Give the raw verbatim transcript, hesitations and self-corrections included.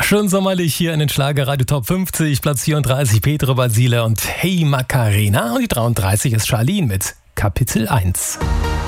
Schön sommerlich hier in den Schlagerradio Top fünfzig, Platz vierunddreißig Pedro Basile und Hey Macarena und die dreiunddreißig ist Charlene mit Kapitel eins.